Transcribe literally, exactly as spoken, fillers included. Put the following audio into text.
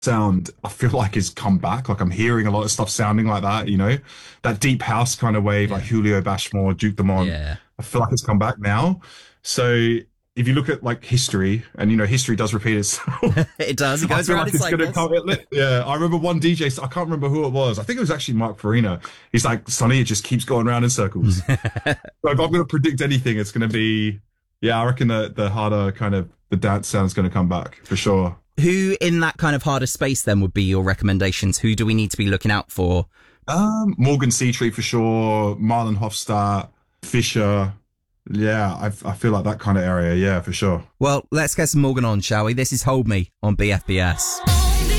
sound I feel like has come back. Like I'm hearing a lot of stuff sounding like that, you know, that deep house kind of wave, like Yeah. Julio Bashmore, Duke Dumont. Yeah. I feel like it's come back now. So if you look at like history, and you know, history does repeat itself. It does. It I goes feel around like in it's gonna cycles. come. It, yeah, I remember one D J. I can't remember who it was. I think it was actually Mark Farina. He's like, Sonny, it just keeps going around in circles. So if I'm gonna predict anything, it's gonna be, yeah, I reckon the the harder kind of the dance sound is gonna come back for sure. Who in that kind of harder space then would be your recommendations? Who do we need to be looking out for? Um, Morgan Seatree for sure. Marlon Hofstadt, Fisher. Yeah, I I feel like that kind of area. Yeah, for sure. Well, let's get some Morgan on, shall we? This is Hold Me on B F B S.